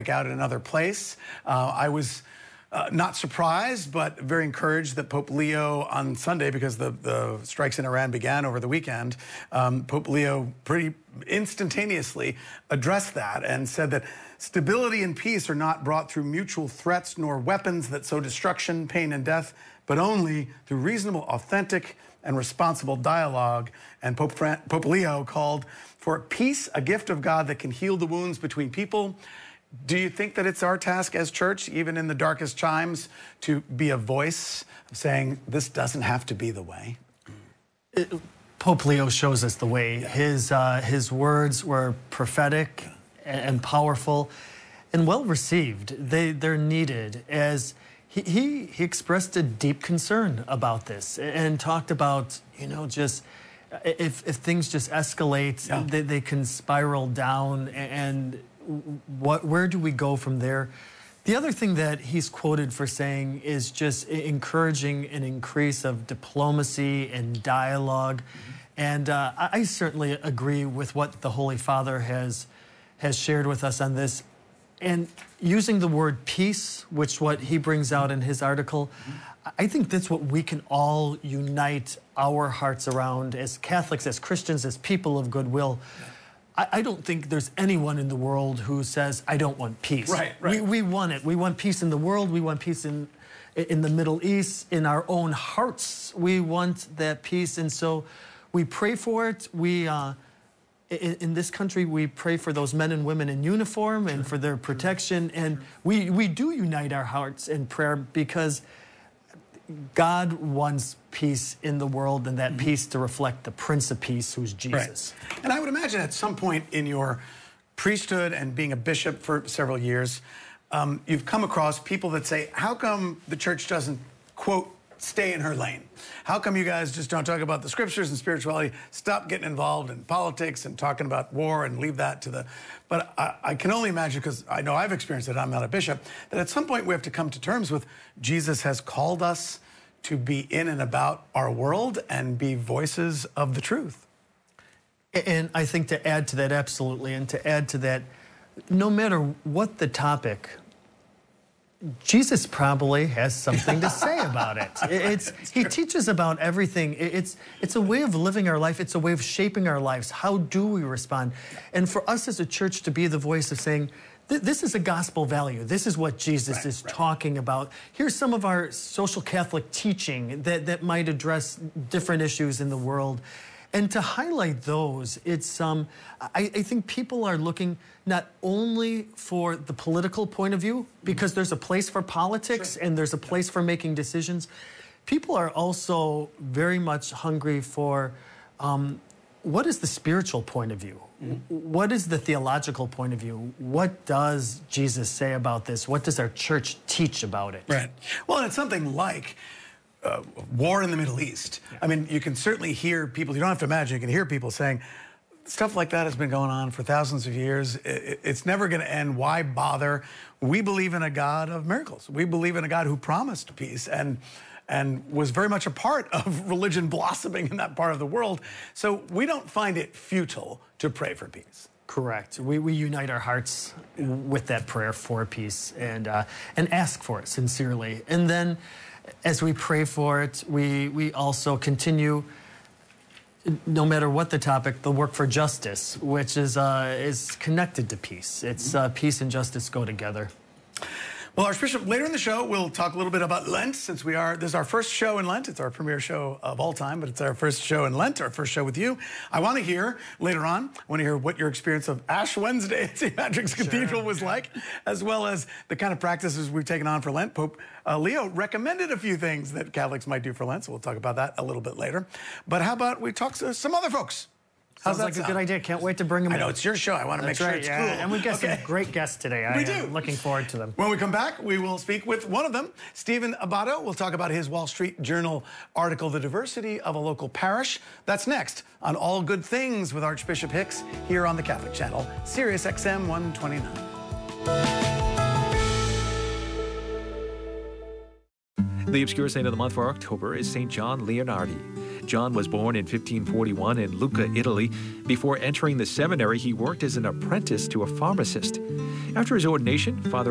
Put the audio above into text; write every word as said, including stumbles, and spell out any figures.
out in another place. Uh, I was uh, not surprised, but very encouraged that Pope Leo on Sunday, because the, the strikes in Iran began over the weekend, um, Pope Leo pretty instantaneously addressed that and said that stability and peace are not brought through mutual threats nor weapons that sow destruction, pain, and death, but only through reasonable, authentic, and responsible dialogue. And Pope, Fran Pope Leo called for peace, a gift of God that can heal the wounds between people. Do you think that it's our task as church, even in the darkest times, to be a voice of saying this doesn't have to be the way? It, Pope Leo shows us the way. Yeah. His, uh, his words were prophetic and powerful and well received. They, they're needed as he, he, he expressed a deep concern about this and talked about, you know, just if, if things just escalate, yeah. they, they can spiral down, and what, where do we go from there? The other thing that he's quoted for saying is just encouraging an increase of diplomacy and dialogue. Mm-hmm. And uh, I certainly agree with what the Holy Father has, has shared with us on this. And using the word peace, which what he brings out in his article, mm-hmm. I think that's what we can all unite our hearts around as Catholics, as Christians, as people of goodwill. Yeah. I don't think there's anyone in the world who says, I don't want peace. Right, right. We, we want it. We want peace in the world. We want peace in, in the Middle East, in our own hearts. We want that peace. And so we pray for it. We, uh, in, in this country, we pray for those men and women in uniform and for their protection. And we, we do unite our hearts in prayer because God wants peace in the world, and that mm-hmm. peace to reflect the Prince of Peace, who's Jesus. Right. And I would imagine at some point in your priesthood and being a bishop for several years, um, you've come across people that say, how come the church doesn't, quote, stay in her lane? How come you guys just don't talk about the scriptures and spirituality, stop getting involved in politics and talking about war and leave that to the... But I, I can only imagine, because I know I've experienced it, I'm not a bishop, that at some point we have to come to terms with Jesus has called us to be in and about our world and be voices of the truth. And I think to add to that, absolutely, and to add to that, no matter what the topic, Jesus probably has something to say about it. It's, he teaches about everything. It's, it's a way of living our life. It's a way of shaping our lives. How do we respond? And for us as a church to be the voice of saying, this is a gospel value. This is what Jesus right, is right. talking about. Here's some of our social Catholic teaching that, that might address different issues in the world. And to highlight those, it's um, I, I think people are looking not only for the political point of view, because there's a place for politics sure. and there's a place for making decisions. People are also very much hungry for um, what is the spiritual point of view? Mm-hmm. What is the theological point of view? What does Jesus say about this? What does our church teach about it? Right. Well, and it's something like Uh, war in the Middle East. Yeah. I mean, you can certainly hear people, you don't have to imagine, you can hear people saying, stuff like that has been going on for thousands of years. It, it's never going to end. Why bother? We believe in a God of miracles. We believe in a God who promised peace and, and was very much a part of religion blossoming in that part of the world. So we don't find it futile to pray for peace. Correct. We, we unite our hearts with that prayer for peace and, uh, and ask for it sincerely. And then as we pray for it, we, we also continue, no matter what the topic, the work for justice, which is, uh, is connected to peace. It's uh, peace and justice go together. Well, Archbishop, later in the show, we'll talk a little bit about Lent, since we are, this is our first show in Lent. It's our premiere show of all time, but it's our first show in Lent, our first show with you. I want to hear, later on, I want to hear what your experience of Ash Wednesday at Saint Patrick's sure. Cathedral was like, as well as the kind of practices we've taken on for Lent. Pope uh, Leo recommended a few things that Catholics might do for Lent, so we'll talk about that a little bit later. But how about we talk to some other folks? Sounds like sound? a good idea. Can't wait to bring them I in. know, it's your show. I want to That's make sure right, it's yeah. cool. And we've got okay. some great guests today. We I do. am looking forward to them. When we come back, we will speak with one of them, Stephen Abbado. We'll talk about his Wall Street Journal article, The Diversity of a Local Parish. That's next on All Good Things with Archbishop Hicks here on the Catholic Channel, Sirius X M one twenty-nine. The obscure saint of the month for October is Saint John Leonardi. John was born in fifteen forty-one in Lucca, Italy. Before entering the seminary, he worked as an apprentice to a pharmacist. After his ordination, Father